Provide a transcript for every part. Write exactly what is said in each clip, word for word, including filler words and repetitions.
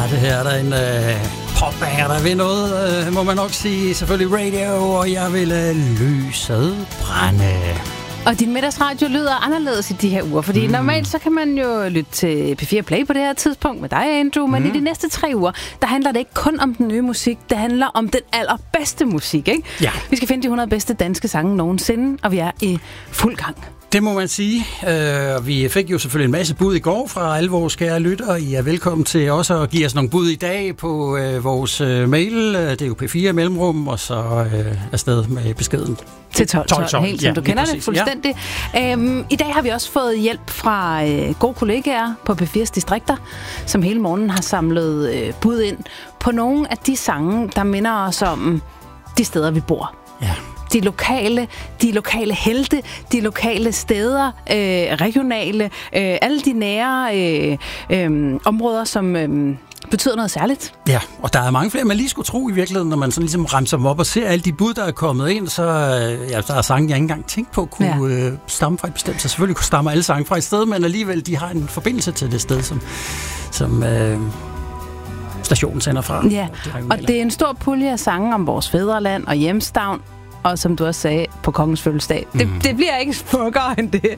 det her er der en øh, popbanger, der vil noget, øh, må man nok sige. Selvfølgelig radio, og jeg vil øh, lyset brænde. Og din middagsradio lyder anderledes i de her uger, fordi mm. normalt så kan man jo lytte til P fire Play på det her tidspunkt med dig, Andrew, men mm. i de næste tre uger, der handler det ikke kun om den nye musik, det handler om den allerbedste musik, ikke? Ja. Vi skal finde de hundrede bedste danske sange nogensinde, og vi er i fuld gang. Det må man sige. Uh, vi fik jo selvfølgelig en masse bud i går fra alle vores kære lyttere. I er velkommen til også at give os nogle bud i dag på uh, vores uh, mail. Det er jo P fire mellemrum, og så uh, afsted med beskeden. Til tolv tolv, helt som ja, du kender præcis. Det fuldstændig. Ja. Øhm, I dag har vi også fået hjælp fra øh, gode kollegaer på P fires distrikter, som hele morgenen har samlet øh, bud ind på nogle af de sange, der minder os om de steder, vi bor. Ja. De lokale, de lokale helte, de lokale steder, øh, regionale, øh, alle de nære øh, øh, områder, som øh, betyder noget særligt. Ja, og der er mange flere, man lige skulle tro i virkeligheden, når man sådan ligesom remser dem op og ser alle de bud, der er kommet ind, så ja, der er sange, jeg ikke engang tænkt på, kunne ja. øh, stamme fra et bestemt. Så selvfølgelig kunne stamme alle sange fra et sted, men alligevel, de har en forbindelse til det sted, som, som øh, stationen sender fra. Ja, og det er en stor pulje af sange om vores fædreland og hjemstavn, og som du også sagde, på kongens fødselsdag. Det, mm. det bliver ikke smukkere end det.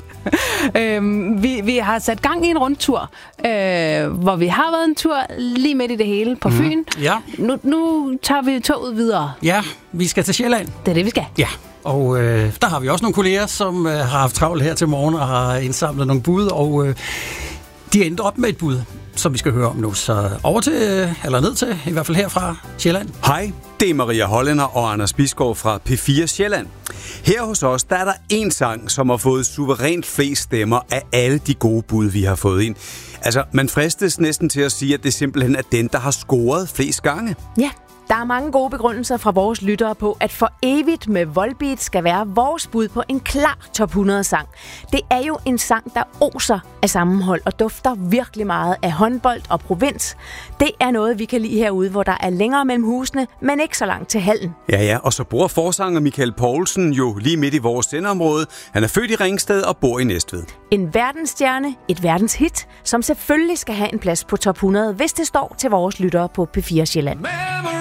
øhm, vi, vi har sat gang i en rundtur, øh, hvor vi har været en tur lige midt i det hele på Fyn. Mm. Ja. Nu, nu tager vi toget videre. Ja, vi skal til Sjælland. Det er det, vi skal. Ja, og øh, der har vi også nogle kolleger, som øh, har haft travlt her til morgen og har indsamlet nogle bud, og øh, de endte op med et bud, som vi skal høre om nu. Så over til, eller ned til, i hvert fald her fra Sjælland. Hej, det er Maria Hollænder og Anders Bisgaard fra P fire Sjælland. Her hos os, der er der en sang, som har fået suverænt flest stemmer af alle de gode bud, vi har fået ind. Altså, man fristes næsten til at sige, at det simpelthen er den, der har scoret flest gange. Ja. Der er mange gode begrundelser fra vores lyttere på, at For Evigt med Volbeat skal være vores bud på en klar top hundrede sang. Det er jo en sang, der oser af sammenhold og dufter virkelig meget af håndbold og provins. Det er noget, vi kan lide herude, hvor der er længere mellem husene, men ikke så langt til hallen. Ja, ja, og så bor forsanger Michael Poulsen jo lige midt i vores sendeområde. Han er født i Ringsted og bor i Næstved. En verdensstjerne, et verdenshit, som selvfølgelig skal have en plads på top hundrede, hvis det står til vores lyttere på P fire Sjælland.